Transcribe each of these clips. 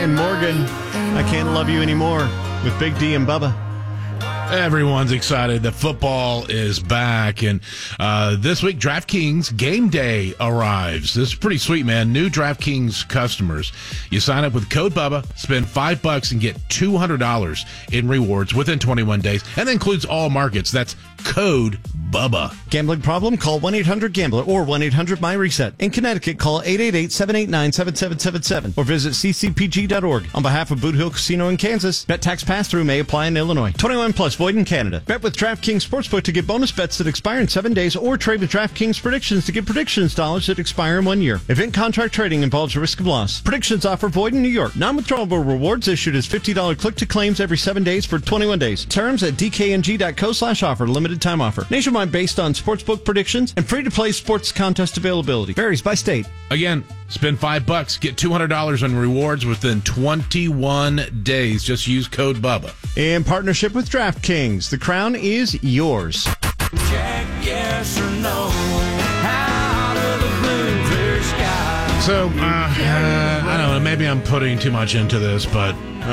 and Morgan, I Can't Love You Anymore with Big D and Bubba. Everyone's excited that football is back, and this week DraftKings Game Day arrives. This is pretty sweet, man. New DraftKings customers, you sign up with code Bubba, spend $5 and get $200 in rewards within 21 days, and that includes all markets. That's code Bubba. Gambling problem? Call 1-800-GAMBLER or 1-800-MyReset. In Connecticut, call 888-789-7777 or visit ccpg.org. On behalf of Boot Hill Casino in Kansas, bet tax pass-through may apply in Illinois. 21 plus, void in Canada. Bet with DraftKings Sportsbook to get bonus bets that expire in 7 days, or trade with DraftKings Predictions to get predictions dollars that expire in 1 year. Event contract trading involves risk of loss. Predictions offer void in New York. Non-withdrawable rewards issued as $50 click-to-claims every 7 days for 21 days. Terms at dkng.co/offer. Limited time offer. Nationwide based on sportsbook predictions and free-to-play sports contest availability. Varies by state. Again, spend $5, get $200 in rewards within 21 days. Just use code Bubba. In partnership with DraftKings, the crown is yours. Jack, yes or no? Out of the blue, clear sky. So, I don't know, maybe I'm putting too much into this, but...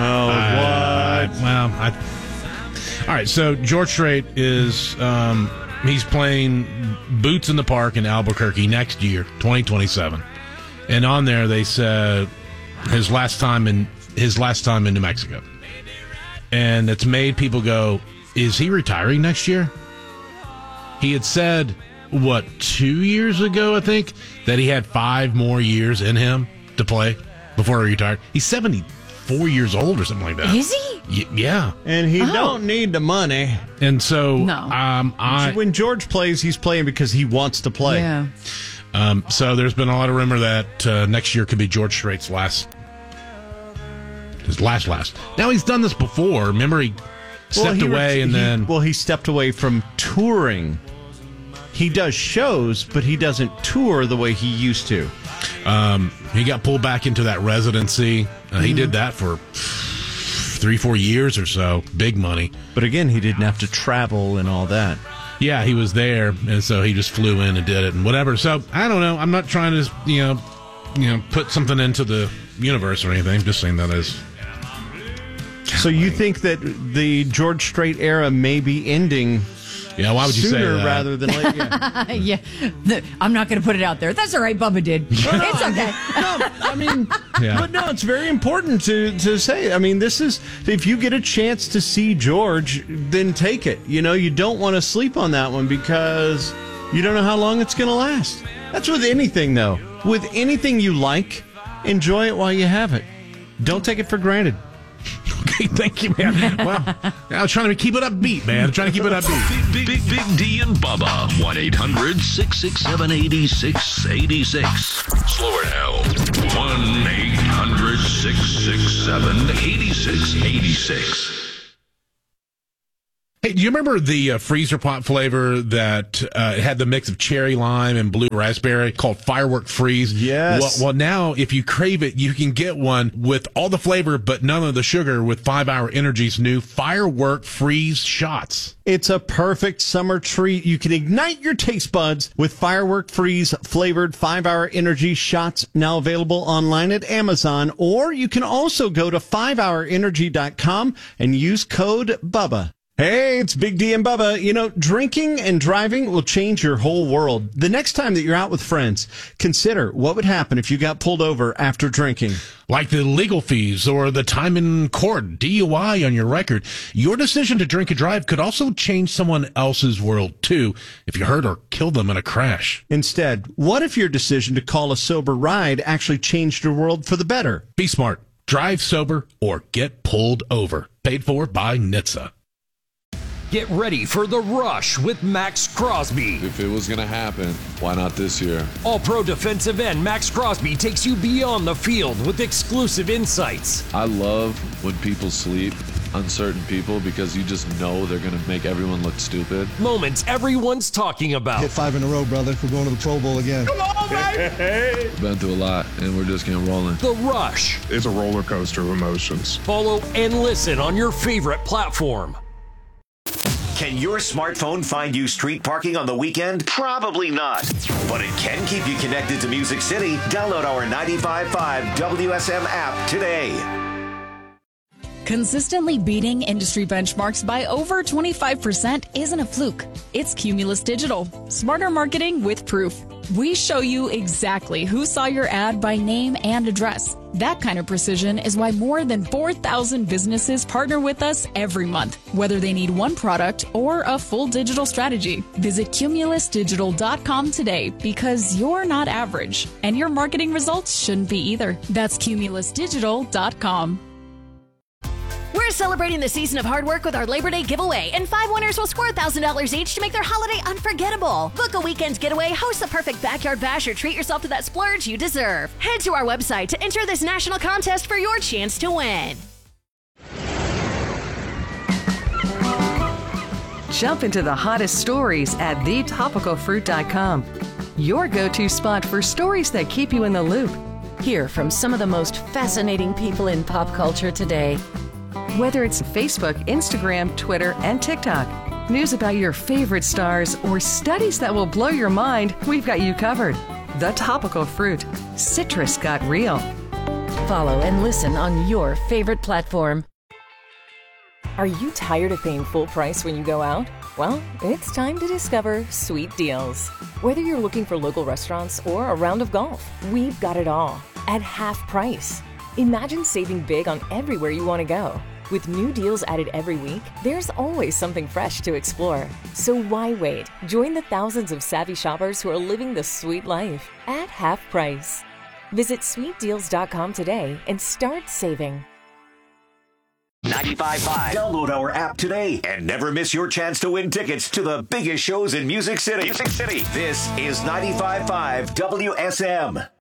All right, so George Strait is... he's playing Boots in the Park in Albuquerque next year, 2027. And on there, they said his last time in New Mexico. And it's made people go, is he retiring next year? He had said, 2 years ago, I think, that he had 5 more years in him to play before he retired. He's 74 years old or something like that. Is he? Yeah. And he don't need the money. And so, when George plays, he's playing because he wants to play. Yeah. So there's been a lot of rumor that next year could be George Strait's last. Now, he's done this before. Remember, he stepped away and then... Well, he stepped away from touring. He does shows, but he doesn't tour the way he used to. He got pulled back into that residency. He did that for 3-4 years or so. Big money. But again, he didn't have to travel and all that. Yeah, he was there, and so he just flew in and did it and whatever. So, I don't know. I'm not trying to, put something into the universe or anything. I'm just saying that as... So you think that the George Strait era may be ending... Yeah, why would you say that? Rather than later? Yeah. I'm not going to put it out there. That's all right, Bubba did. It's okay. But no, it's very important to say. I mean, this is, if you get a chance to see George, then take it. You don't want to sleep on that one because you don't know how long it's going to last. That's with anything, though. With anything you like, enjoy it while you have it. Don't take it for granted. Okay, thank you, man. Well, I'm trying to keep it upbeat, man. I'm trying to keep it upbeat. Big D and Bubba. 1-800-667-8686. Slower now. 1-800-667-8686. Hey, do you remember the freezer pot flavor that had the mix of cherry lime and blue raspberry called Firework Freeze? Yes. Well, now if you crave it, you can get one with all the flavor but none of the sugar with 5 Hour Energy's new Firework Freeze shots. It's a perfect summer treat. You can ignite your taste buds with Firework Freeze flavored 5 Hour Energy shots, now available online at Amazon, or you can also go to 5hourenergy.com and use code BUBBA. Hey, it's Big D and Bubba. Drinking and driving will change your whole world. The next time that you're out with friends, consider what would happen if you got pulled over after drinking. Like the legal fees or the time in court, DUI on your record. Your decision to drink and drive could also change someone else's world, too, if you hurt or killed them in a crash. Instead, what if your decision to call a sober ride actually changed your world for the better? Be smart. Drive sober or get pulled over. Paid for by NHTSA. Get ready for The Rush with Max Crosby. If it was going to happen, why not this year? All-pro defensive end Max Crosby takes you beyond the field with exclusive insights. I love when people sleep on certain people because you just know they're going to make everyone look stupid. Moments everyone's talking about. Hit 5 in a row, brother. We're going to the Pro Bowl again. Come on, baby! Been through a lot, and we're just getting rolling. The Rush. It's a roller coaster of emotions. Follow and listen on your favorite platform. Can your smartphone find you street parking on the weekend? Probably not. But it can keep you connected to Music City. Download our 95.5 WSM app today. Consistently beating industry benchmarks by over 25% isn't a fluke. It's Cumulus Digital. Smarter marketing with proof. We show you exactly who saw your ad by name and address. That kind of precision is why more than 4,000 businesses partner with us every month, whether they need one product or a full digital strategy. Visit cumulusdigital.com today because you're not average, and your marketing results shouldn't be either. That's cumulusdigital.com. We're celebrating the season of hard work with our Labor Day giveaway, and 5 winners will score $1,000 each to make their holiday unforgettable. Book a weekend getaway, host the perfect backyard bash, or treat yourself to that splurge you deserve. Head to our website to enter this national contest for your chance to win. Jump into the hottest stories at thetopicalfruit.com. Your go-to spot for stories that keep you in the loop. Hear from some of the most fascinating people in pop culture today. Whether it's Facebook, Instagram, Twitter, and TikTok, news about your favorite stars, or studies that will blow your mind, we've got you covered. The Topical Fruit. Citrus got real. Follow and listen on your favorite platform. Are you tired of paying full price when you go out? Well, it's time to discover Sweet Deals. Whether you're looking for local restaurants or a round of golf, we've got it all at half price. Imagine saving big on everywhere you want to go. With new deals added every week, there's always something fresh to explore. So why wait? Join the thousands of savvy shoppers who are living the sweet life at half price. Visit sweetdeals.com today and start saving. 95.5. Download our app today and never miss your chance to win tickets to the biggest shows in Music City. This is 95.5 WSM.